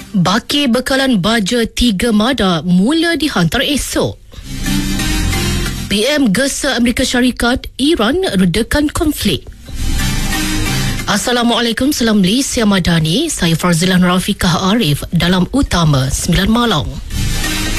Baki bekalan baja 3 Mada mula dihantar esok. PM gesa Amerika Syarikat, Iran redakan konflik. Assalamualaikum, salam Malaysia Madani. Saya Farzilan Rafiqah Arif dalam Utama 9 Malam.